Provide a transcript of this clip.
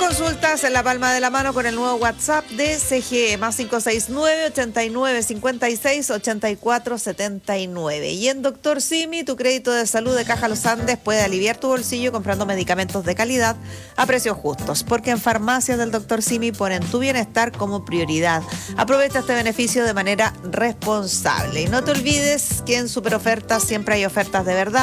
consultas en la palma de la mano con el nuevo WhatsApp de CGE, más 569-89-56-84-79. Y en Doctor Simi, tu crédito de salud de Caja Los Andes puede aliviar tu bolsillo comprando medicamentos de calidad a precios justos, porque en farmacias del Doctor Simi ponen tu bienestar como prioridad. Aprovecha este beneficio de manera responsable. Y no te olvides que en Superofertas siempre hay ofertas de verdad.